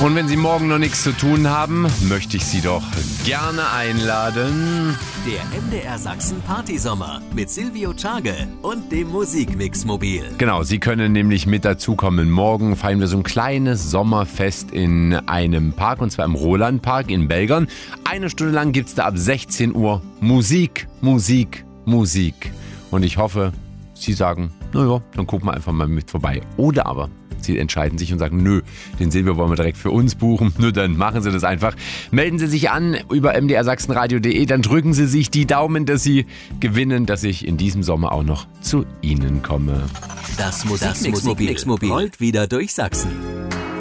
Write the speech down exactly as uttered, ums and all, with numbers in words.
Und wenn Sie morgen noch nichts zu tun haben, möchte ich Sie doch gerne einladen. Der M D R Sachsen Partysommer mit Silvio Tschage und dem Musikmix-Mobil. Genau, Sie können nämlich mit dazukommen. Morgen feiern wir so ein kleines Sommerfest in einem Park, und zwar im Roland-Park in Belgern. Eine Stunde lang gibt es da ab sechzehn Uhr Musik, Musik, Musik. Und ich hoffe, Sie sagen, naja, dann gucken wir einfach mal mit vorbei. Oder aber Sie entscheiden sich und sagen, nö, den Silvio wollen wir direkt für uns buchen. Nö, dann machen Sie das einfach. Melden Sie sich an über m d r sachsenradio punkt d e, dann drücken Sie sich die Daumen, dass Sie gewinnen, dass ich in diesem Sommer auch noch zu Ihnen komme. Das Musikmix-Mobil rollt wieder durch Sachsen.